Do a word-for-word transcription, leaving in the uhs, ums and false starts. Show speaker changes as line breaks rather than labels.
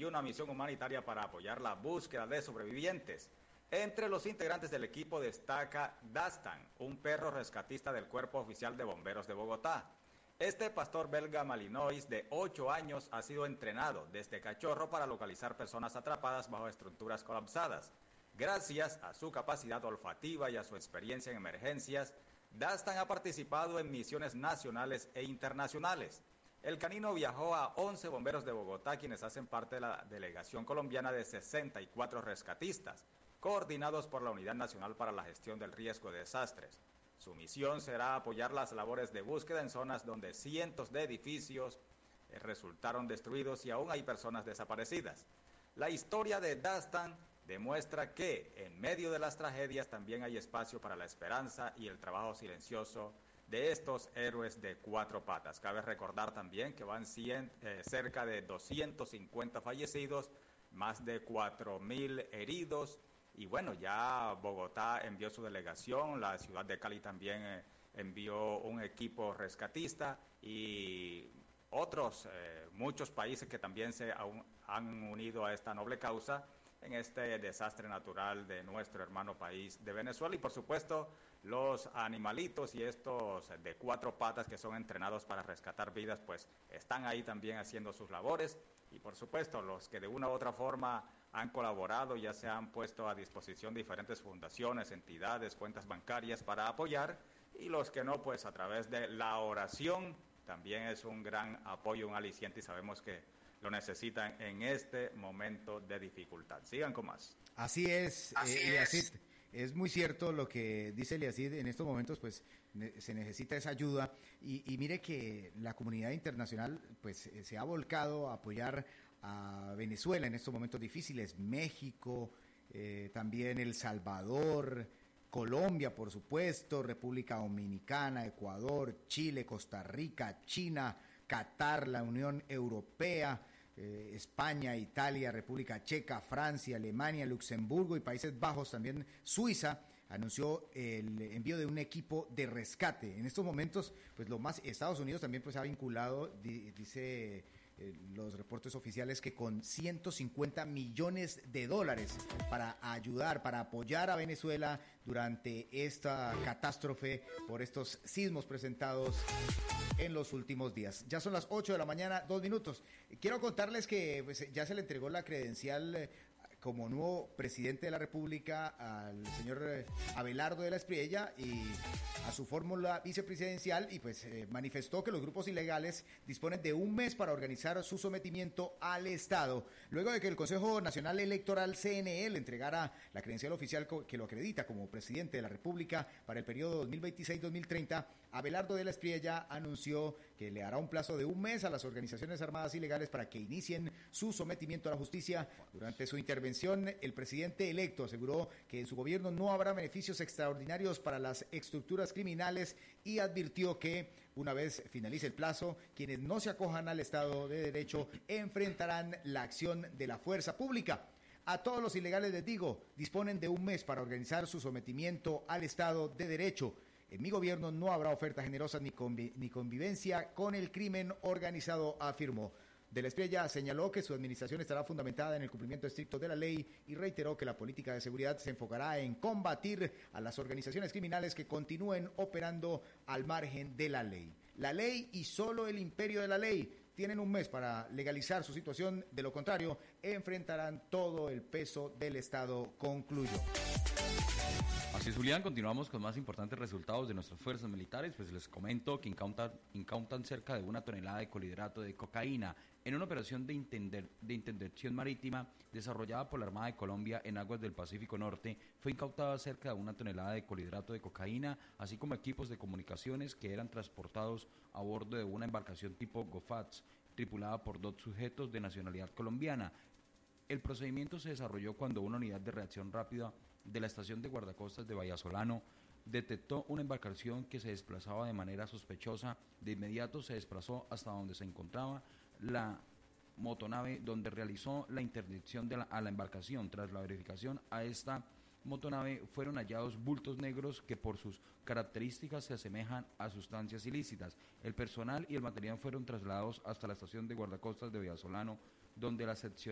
envió una misión humanitaria para apoyar la búsqueda de sobrevivientes. Entre los integrantes del equipo destaca Dastan, un perro rescatista del Cuerpo Oficial de Bomberos de Bogotá. Este pastor belga malinois de ocho años ha sido entrenado desde cachorro para localizar personas atrapadas bajo estructuras colapsadas. Gracias a su capacidad olfativa y a su experiencia en emergencias, Dastan ha participado en misiones nacionales e internacionales. El canino viajó a once bomberos de Bogotá, quienes hacen parte de la delegación colombiana de sesenta y cuatro rescatistas, coordinados por la Unidad Nacional para la Gestión del Riesgo de Desastres. Su misión será apoyar las labores de búsqueda en zonas donde cientos de edificios resultaron destruidos y aún hay personas desaparecidas. La historia de Dastan demuestra que en medio de las tragedias también hay espacio para la esperanza y el trabajo silencioso de estos héroes de cuatro patas. Cabe recordar también que van cien, eh, cerca de doscientos cincuenta fallecidos, más de cuatro mil heridos. Y bueno, ya Bogotá envió su delegación, la ciudad de Cali también eh, envió un equipo rescatista y otros, eh, muchos países que también se aún, han unido a esta noble causa en este desastre natural de nuestro hermano país de Venezuela. Y por supuesto, los animalitos y estos de cuatro patas que son entrenados para rescatar vidas, pues están ahí también haciendo sus labores. Y por supuesto, los que de una u otra forma han colaborado, ya se han puesto a disposición diferentes fundaciones, entidades, cuentas bancarias para apoyar, y los que no, pues a través de la oración también es un gran apoyo, un aliciente, y sabemos que lo necesitan en este momento de dificultad. Sigan con más.
Así es,
Así
eh, Eliacid,
es.
es muy cierto lo que dice Eliacid. En estos momentos pues ne- se necesita esa ayuda, y, y mire que la comunidad internacional pues eh, se ha volcado a apoyar a Venezuela en estos momentos difíciles. México, eh, también El Salvador, Colombia, por supuesto, República Dominicana, Ecuador, Chile, Costa Rica, China, Qatar, la Unión Europea, eh, España, Italia, República Checa, Francia, Alemania, Luxemburgo y Países Bajos, también Suiza anunció el envío de un equipo de rescate. En estos momentos, pues lo más, Estados Unidos también pues ha vinculado, di, dice eh, los reportes oficiales, que con ciento cincuenta millones de dólares para ayudar, para apoyar a Venezuela durante esta catástrofe por estos sismos presentados en los últimos días. Ya son las ocho de la mañana, dos minutos. Quiero contarles que pues, ya se le entregó la credencial eh, como nuevo presidente de la República al señor eh, Abelardo de la Espriella y a su fórmula vicepresidencial, y pues eh, manifestó que los grupos ilegales disponen de un mes para organizar su sometimiento al Estado, luego de que el Consejo Nacional Electoral C N E le entregara la credencial oficial que lo acredita como presidente de la República para el periodo dos mil veintiséis dos mil treinta. Abelardo de la Espriella anunció que le hará un plazo de un mes a las organizaciones armadas ilegales para que inicien su sometimiento a la justicia. Durante su intervención, el presidente electo aseguró que en su gobierno no habrá beneficios extraordinarios para las estructuras criminales y advirtió que una vez finalice el plazo, quienes no se acojan al Estado de Derecho enfrentarán la acción de la fuerza pública. A todos los ilegales les digo, disponen de un mes para organizar su sometimiento al Estado de Derecho. En mi gobierno no habrá oferta generosa ni, convi- ni convivencia con el crimen organizado, afirmó. De la Espriella señaló que su administración estará fundamentada en el cumplimiento estricto de la ley y reiteró que la política de seguridad se enfocará en combatir a las organizaciones criminales que continúen operando al margen de la ley. La ley y solo el imperio de la ley tienen un mes para legalizar su situación, de lo contrario enfrentarán todo el peso del Estado, concluyó.
Así es, Julián, continuamos con más importantes resultados de nuestras fuerzas militares. Pues les comento que incautan, incautan cerca de una tonelada de clorhidrato de cocaína en una operación de, intender, de interdicción marítima desarrollada por la Armada de Colombia en aguas del Pacífico Norte. Fue incautada cerca de una tonelada de clorhidrato de cocaína, así como equipos de comunicaciones que eran transportados a bordo de una embarcación tipo GoFats, tripulada por dos sujetos de nacionalidad colombiana. El procedimiento se desarrolló cuando una unidad de reacción rápida de la estación de guardacostas de Vallasolano detectó una embarcación que se desplazaba de manera sospechosa. De inmediato se desplazó hasta donde se encontraba la motonave, donde realizó la interdicción de la, a la embarcación. Tras la verificación a esta motonave fueron hallados bultos negros que por sus características se asemejan a sustancias ilícitas. El personal y el material fueron trasladados hasta la estación de guardacostas de Vallasolano, donde la sección